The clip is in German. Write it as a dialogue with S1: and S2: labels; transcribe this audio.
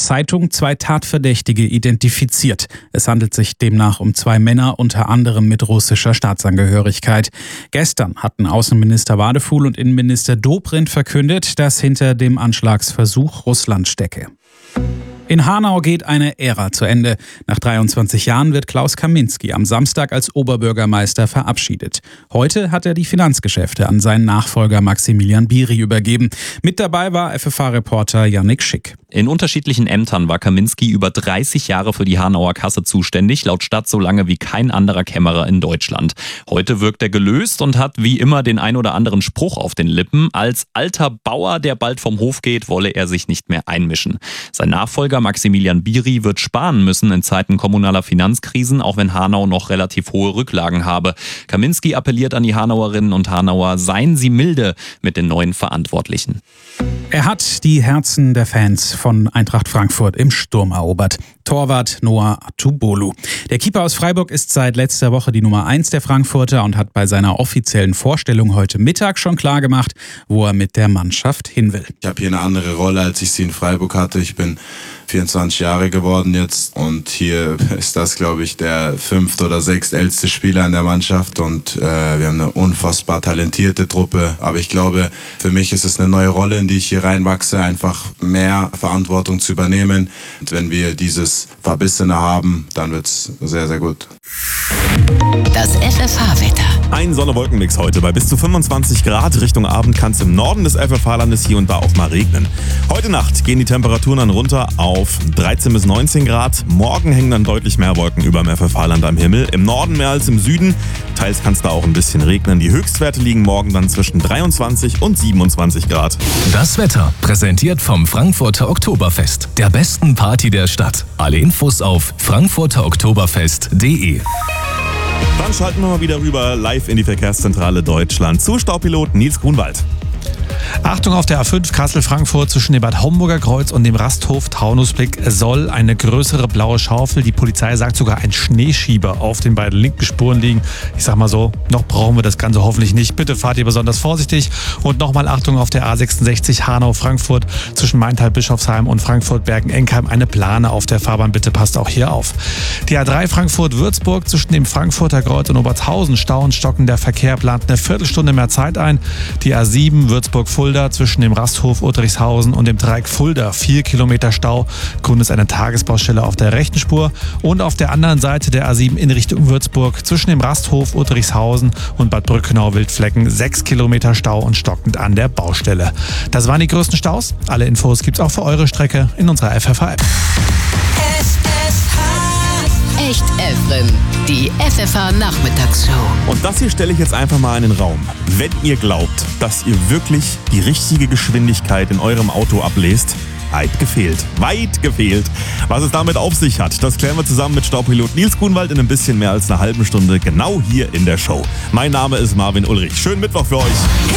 S1: Zeitung 2 Tatverdächtige identifiziert. Es handelt sich demnach um 2 Männer, unter anderem mit russischer Staatsangehörigkeit. Gestern hatten Außenminister Wadefuhl und Innenminister Dobrindt verkündet, dass hinter dem Anschlagsversuch Russland stecke. In Hanau geht eine Ära zu Ende. Nach 23 Jahren wird Klaus Kaminski am Samstag als Oberbürgermeister verabschiedet. Heute hat er die Finanzgeschäfte an seinen Nachfolger Maximilian Biri übergeben. Mit dabei war FFH-Reporter Yannick Schick.
S2: In unterschiedlichen Ämtern war Kaminski über 30 Jahre für die Hanauer Kasse zuständig, laut Stadt so lange wie kein anderer Kämmerer in Deutschland. Heute wirkt er gelöst und hat wie immer den ein oder anderen Spruch auf den Lippen. Als alter Bauer, der bald vom Hof geht, wolle er sich nicht mehr einmischen. Sein Nachfolger Maximilian Biri wird sparen müssen in Zeiten kommunaler Finanzkrisen, auch wenn Hanau noch relativ hohe Rücklagen habe. Kaminski appelliert an die Hanauerinnen und Hanauer, seien Sie milde mit den neuen Verantwortlichen.
S1: Er hat die Herzen der Fans von Eintracht Frankfurt im Sturm erobert. Torwart Noah Atubolu. Der Keeper aus Freiburg ist seit letzter Woche die Nummer 1 der Frankfurter und hat bei seiner offiziellen Vorstellung heute Mittag schon klargemacht, wo er mit der Mannschaft hin will.
S3: Ich habe hier eine andere Rolle, als ich sie in Freiburg hatte. Ich bin 24 Jahre geworden jetzt und hier ist das, glaube ich, der 5. oder 6. älteste Spieler in der Mannschaft und wir haben eine unfassbar talentierte Truppe. Aber ich glaube, für mich ist es eine neue Rolle, in die ich hier reinwachse, einfach mehr Verantwortung zu übernehmen. Und wenn wir dieses Verbissene haben, dann wird es sehr, sehr gut.
S4: Das FFH-Wetter.
S5: Ein Sonne-Wolken-Mix heute bei bis zu 25 Grad. Richtung Abend kann es im Norden des FFH-Landes hier und da auch mal regnen. Heute Nacht gehen die Temperaturen dann runter auf 13 bis 19 Grad. Morgen hängen dann deutlich mehr Wolken über dem FFH-Land am Himmel. Im Norden mehr als im Süden. Teils kann es da auch ein bisschen regnen. Die Höchstwerte liegen morgen dann zwischen 23 und 27 Grad.
S6: Das Wetter präsentiert vom Frankfurter Oktoberfest, der besten Party der Stadt. Alle Infos auf frankfurteroktoberfest.de.
S5: Dann schalten wir mal wieder rüber live in die Verkehrszentrale Deutschland zu Staupilot Nils Grunwald.
S7: Achtung auf der A5 Kassel-Frankfurt zwischen dem Bad Homburger Kreuz und dem Rasthof Taunusblick soll eine größere blaue Schaufel, die Polizei sagt sogar ein Schneeschieber, auf den beiden linken Spuren liegen. Ich sag mal so, noch brauchen wir das Ganze hoffentlich nicht. Bitte fahrt ihr besonders vorsichtig. Und nochmal Achtung auf der A66 Hanau-Frankfurt zwischen Maintal-Bischofsheim und Frankfurt-Bergen-Enkheim. Eine Plane auf der Fahrbahn, bitte passt auch hier auf. Die A3 Frankfurt-Würzburg zwischen dem Frankfurter Kreuz und Obertshausen Stau und stockender Verkehr plant eine Viertelstunde mehr Zeit ein. Die A7 Würzburg-Fulda zwischen dem Rasthof Uttrichshausen und dem Dreieck Fulda 4 Kilometer Stau. Grund ist eine Tagesbaustelle auf der rechten Spur. Und auf der anderen Seite der A7 in Richtung Würzburg zwischen dem Rasthof Uttrichshausen und Bad Brückenau-Wildflecken 6 Kilometer Stau und stockend an der Baustelle. Das waren die größten Staus. Alle Infos gibt's auch für eure Strecke in unserer FFH-App.
S4: Echt Efrem, die FFH-Nachmittagsshow.
S5: Und das hier stelle ich jetzt einfach mal in den Raum. Wenn ihr glaubt, dass ihr wirklich die richtige Geschwindigkeit in eurem Auto ablest, weit gefehlt. Was es damit auf sich hat, das klären wir zusammen mit Staupilot Nils Grunwald in ein bisschen mehr als einer halben Stunde genau hier in der Show. Mein Name ist Marvin Ulrich. Schönen Mittwoch für euch.